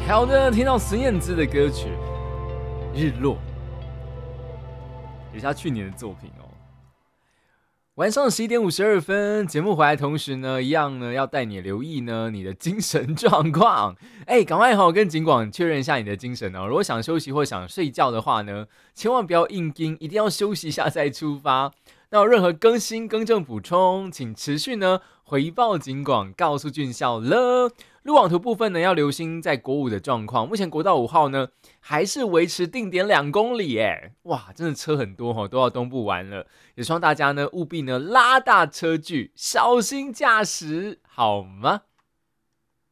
好的，听到孙燕姿的歌曲《日落》，也是她去年的作品哦。晚上11:52，节目回来的同时呢，一样呢要带你留意呢你的精神状况。赶快跟警广确认一下你的精神哦。如果想休息或想睡觉的话呢，千万不要硬盯，一定要休息一下再出发。那有任何更新、更正、补充，请持续呢回报警广，告诉俊孝了。路网图部分呢，要留心在国五的状况。目前国道5号呢，还是维持定点2公里，哇，真的车很多都要东部完了。也希望大家呢务必呢拉大车距，小心驾驶，好吗？